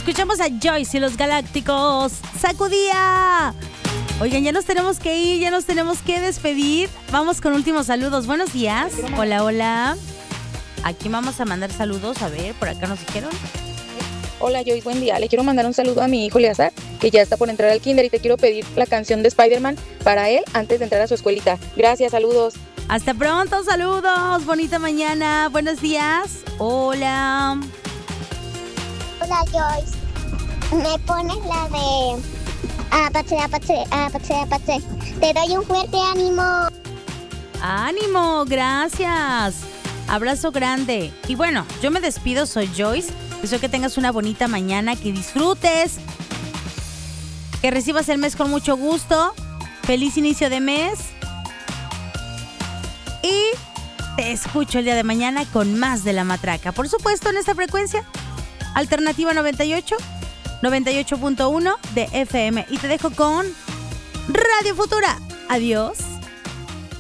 Escuchamos a Joyce y los Galácticos. ¡Sacudía! Oigan, ya nos tenemos que ir, ya nos tenemos que despedir. Vamos con últimos saludos. Buenos días. Hola, hola. Aquí vamos a mandar saludos. A ver, por acá nos dijeron. Hola Joyce, buen día. Le quiero mandar un saludo a mi hijo Eleazar, que ya está por entrar al kinder, y te quiero pedir la canción de Spider-Man para él antes de entrar a su escuelita. Gracias, saludos. Hasta pronto, saludos. Bonita mañana. Buenos días. Hola. Hola Joyce. Me pones la de Apache, Apache, Apache, Apache. Te doy un fuerte ánimo. Ánimo, gracias. Abrazo grande. Y bueno, yo me despido, soy Joyce. Deseo que tengas una bonita mañana, que disfrutes, que recibas el mes con mucho gusto. Feliz inicio de mes. Y te escucho el día de mañana con más de La Matraca. Por supuesto, en esta frecuencia, Alternativa 98.1 de FM. Y te dejo con Radio Futura. Adiós.